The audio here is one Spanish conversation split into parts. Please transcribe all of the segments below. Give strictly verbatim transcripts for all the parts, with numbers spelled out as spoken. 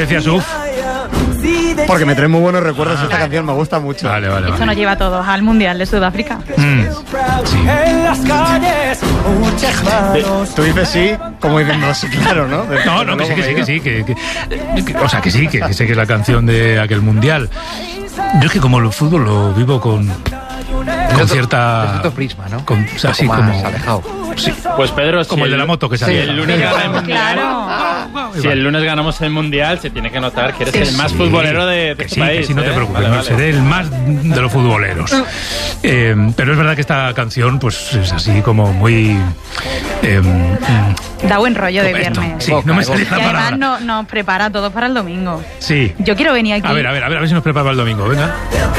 decías uf? Porque me trae muy buenos recuerdos esta canción, me gusta mucho. Vale, vale, Esto vale. nos lleva a todos al Mundial de Sudáfrica. Mm, sí. Tú dices sí, como diciendo sí, claro, ¿no? De- No, no, que sí, que sí, que sí, que, que- que- o sea, que sí, que, que sé que es la canción de aquel mundial. Yo es que como el fútbol lo vivo con, con cierta... Es otro prisma, ¿no? Con, o sea, Un sí, poco como... más alejado. Sí, Pues Pedro, como si el de la moto que si salía. el lunes gana el mundial, Claro. si el lunes ganamos el mundial, se tiene que notar que eres Sí. el más Sí, futbolero de, de que este sí, país. que sí, no te ¿eh? preocupes, Vale, no, vale. seré el más de los futboleros. Eh, pero es verdad que esta canción pues es así como muy... eh, mm, Da buen rollo de esto, viernes. sí, no me salía Y la además palabra. no- nos prepara todo para el domingo. Sí. Yo quiero venir aquí. A ver, a ver, a ver, a ver si nos prepara el domingo, venga.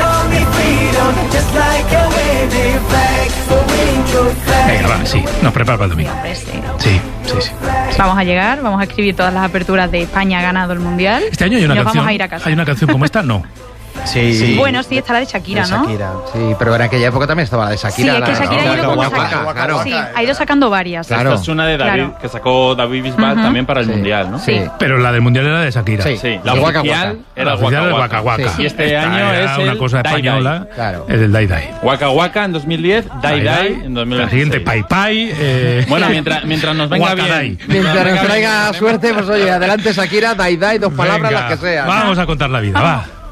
Venga, va, sí, nos prepara para el domingo. Hombre, sí. Sí, sí, sí. Vamos a llegar, vamos a escribir todas las aperturas de España ha ganado el Mundial. Este año hay una y nos canción. vamos a ir a casa. ¿Hay una canción como esta? No. Sí, sí. Bueno, sí, está la de Shakira, De ¿no? Shakira. Sí, pero en aquella época también estaba la de Sí, Shakira. es que la- Shakira la- ha ido la- como la- saca- la- claro. Sí, ha ido sacando varias. Claro. Esta es una de David, Claro. que sacó David Bisbal Ujú. también para el Sí. mundial, ¿no? Sí. Pero la del mundial era de Shakira. Sí. Sí, la El Waka oficial Waka. era La el oficial Waka es Waka. Waka Waka. Y este Esta año era es una el cosa Dai Dai. española. Claro. Es el Dai Dai. Waka Waka en dos mil diez, Dai Dai en dos mil veintiséis. La siguiente, Pai Pai. Eh, Bueno, mientras, mientras nos venga Wakadai. bien. Mientras venga nos bien, traiga tenemos- suerte, pues oye, adelante Shakira, Dai Dai, dos palabras venga, las que sean. Vamos a contar la vida, va.